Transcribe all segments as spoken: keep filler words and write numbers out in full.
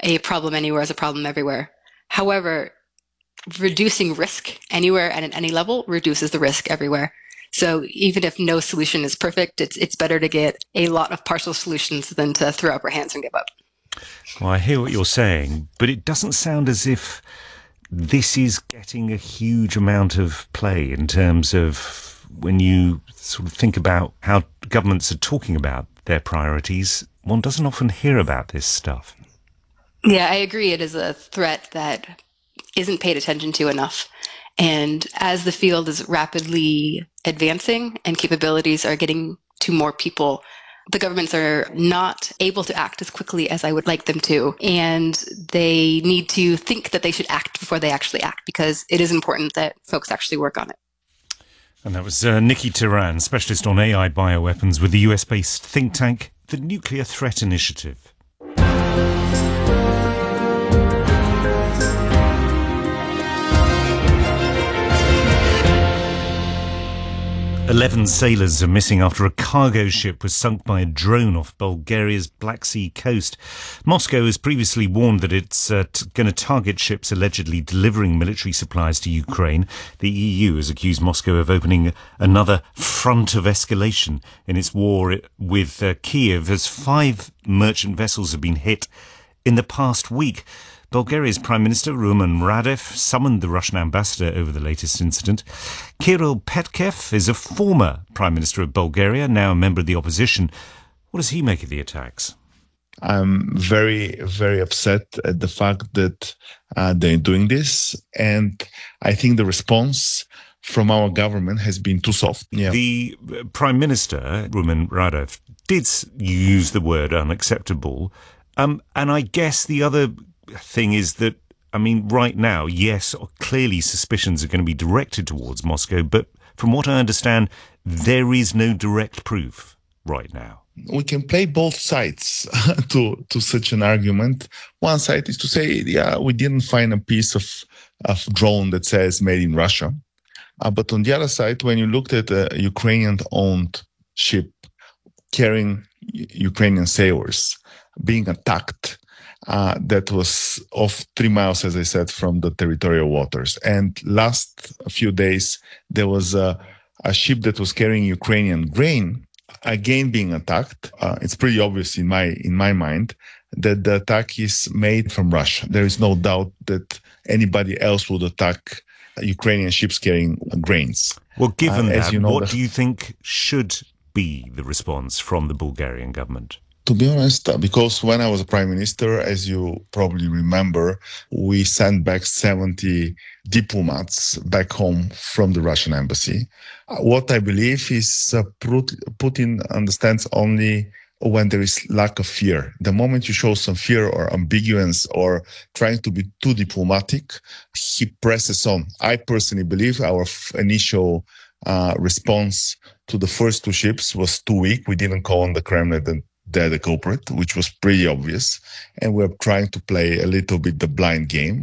a problem anywhere is a problem everywhere. However, reducing risk anywhere and at any level reduces the risk everywhere. So even if no solution is perfect, it's it's better to get a lot of partial solutions than to throw up our hands and give up. Well, I hear what you're saying, but it doesn't sound as if this is getting a huge amount of play in terms of when you sort of think about how governments are talking about their priorities. One doesn't often hear about this stuff. Yeah, I agree. It is a threat that isn't paid attention to enough. And as the field is rapidly advancing and capabilities are getting to more people, the governments are not able to act as quickly as I would like them to. And they need to think that they should act before they actually act, because it is important that folks actually work on it. And that was uh, Nikki Turan, specialist on A I bioweapons with the U S-based think tank, the Nuclear Threat Initiative. Eleven sailors are missing after a cargo ship was sunk by a drone off Bulgaria's Black Sea coast. Moscow has previously warned that it's uh, t- going to target ships allegedly delivering military supplies to Ukraine. The E U has accused Moscow of opening another front of escalation in its war with uh, Kiev, as five merchant vessels have been hit in the past week. Bulgaria's Prime Minister Rumen Radev summoned the Russian ambassador over the latest incident. Kirill Petkev is a former Prime Minister of Bulgaria, now a member of the opposition. What does he make of the attacks? I'm very, very upset at the fact that uh, they're doing this. And I think the response from our government has been too soft. Yeah. The Prime Minister, Rumen Radev, did use the word unacceptable. Um, and I guess the other thing is that, I mean, right now, yes, clearly suspicions are going to be directed towards Moscow, but from what I understand, there is no direct proof right now. We can play both sides to to such an argument. One side is to say, yeah, we didn't find a piece of, of drone that says made in Russia. Uh, but on the other side, when you looked at a Ukrainian-owned ship carrying Ukrainian sailors being attacked, Uh, that was off three miles, as I said, from the territorial waters. And last few days, there was a, a ship that was carrying Ukrainian grain, again being attacked. Uh, it's pretty obvious in my in my mind that the attack is made from Russia. There is no doubt that anybody else would attack Ukrainian ships carrying grains. Well, given uh, that, you know, what the, do you think should be the response from the Bulgarian government? To be honest, because when I was a prime minister, as you probably remember, we sent back seventy diplomats back home from the Russian embassy. What I believe is uh, Putin understands only when there is lack of fear. The moment you show some fear or ambiguous or trying to be too diplomatic, he presses on. I personally believe our f- initial uh, response to the first two ships was too weak. We didn't call on the Kremlin and they're the culprit, which was pretty obvious. And we're trying to play a little bit the blind game.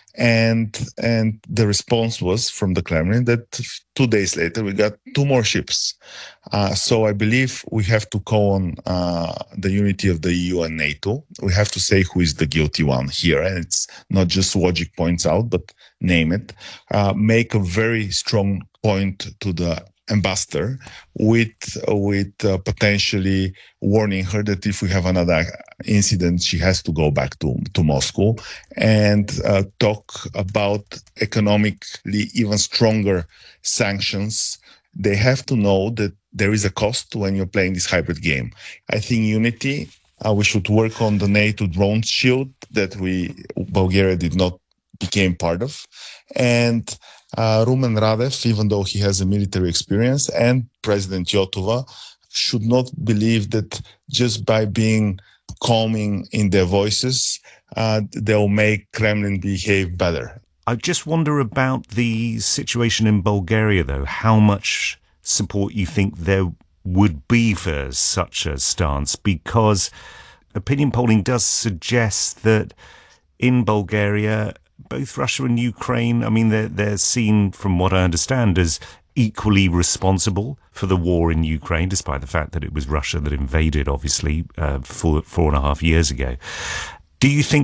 And and the response was from the Kremlin that two days later we got two more ships. Uh, so I believe we have to call on uh, the unity of the E U and NATO. We have to say who is the guilty one here. And it's not just logic points out, but name it. Uh, make a very strong point to the ambassador with with uh, potentially warning her that if we have another incident, she has to go back to, to Moscow and uh, talk about economically even stronger sanctions. They have to know that there is a cost when you're playing this hybrid game. I think unity, uh, we should work on the NATO drone shield that we Bulgaria did not became part of. And Uh, Rumen Radev, even though he has a military experience, and President Yotova should not believe that just by being calming in their voices, uh, they'll make Kremlin behave better. I just wonder about the situation in Bulgaria, though, how much support you think there would be for such a stance, because opinion polling does suggest that in Bulgaria, both Russia and Ukraine, I mean, they're, they're seen, from what I understand, as equally responsible for the war in Ukraine, despite the fact that it was Russia that invaded, obviously, uh, four, four and a half years ago. Do you think